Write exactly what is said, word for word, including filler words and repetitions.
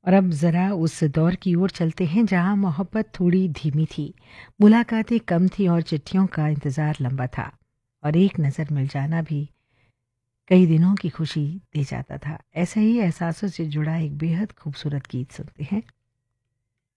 और अब ज़रा उस दौर की ओर चलते हैं जहाँ मोहब्बत थोड़ी धीमी थी, मुलाकातें कम थी और चिट्ठियों का इंतज़ार लंबा था और एक नज़र मिल जाना भी कई दिनों की खुशी दे जाता था। ऐसे ही एहसासों से जुड़ा एक बेहद खूबसूरत गीत सुनते हैं।